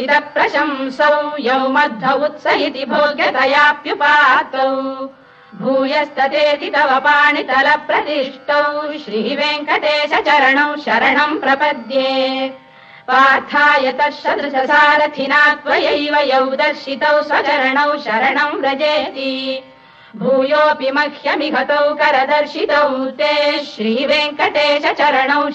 कीर्तित प्रशंसौ यौ मध्व उत्स इति भोग्यतयाप्युपातौ भूयस्ततेति तव पाणितल प्रतिष्ठौ श्रीवेङ्कटेश चरणौ शरणं प्रपद्ये पार्थाय तत्सदृशसारथिना त्वयैव यौ दर्शितौ स्वचरणौ शरणं व्रजेति भूयोऽपि मह्यमिहतौ करदर्शितौ ते श्रीवेङ्कटेश चरणौ